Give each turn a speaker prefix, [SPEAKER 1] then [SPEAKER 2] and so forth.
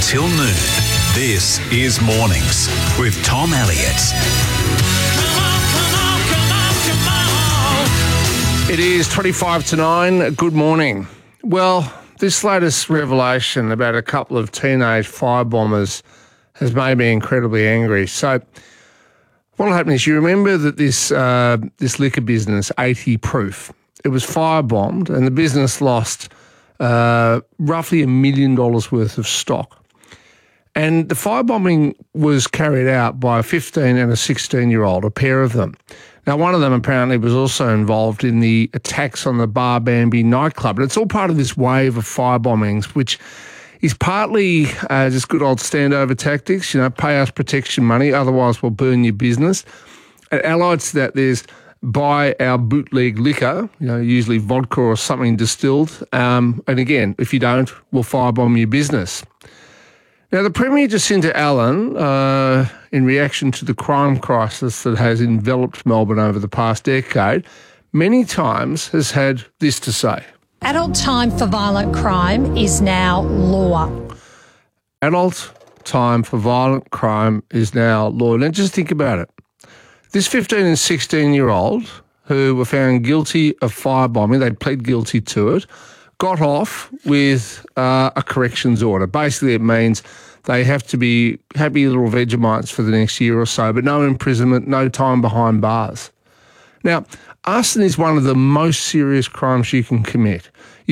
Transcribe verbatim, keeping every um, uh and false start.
[SPEAKER 1] until noon. This is Mornings with Tom Elliott.
[SPEAKER 2] It is twenty-five to nine. Good morning. Well, this latest revelation about a couple of teenage firebombers has made me incredibly angry. So what happened is, you remember that this uh, this liquor business, eighty proof, it was firebombed and the business lost uh, roughly a million dollars worth of stock. And the firebombing was carried out by a fifteen and a sixteen-year-old, a pair of them. Now, one of them apparently was also involved in the attacks on the Bar Bambi nightclub. And it's all part of this wave of firebombings, which is partly uh, just good old standover tactics, you know, pay us protection money, otherwise we'll burn your business. And allied to that, there's buy our bootleg liquor, you know, usually vodka or something distilled. Um, and again, if you don't, we'll firebomb your business. Now, the Premier Jacinta Allan, uh, in reaction to the crime crisis that has enveloped Melbourne over the past decade, many times has had this to say.
[SPEAKER 3] Adult time for violent crime is now law.
[SPEAKER 2] Adult time for violent crime is now law. Now, just think about it. This fifteen and sixteen-year-old who were found guilty of firebombing, they pled guilty to it, got off with uh, a corrections order. Basically, it means they have to be happy little Vegemites for the next year or so, but no imprisonment, no time behind bars. Now, arson is one of the most serious crimes you can commit.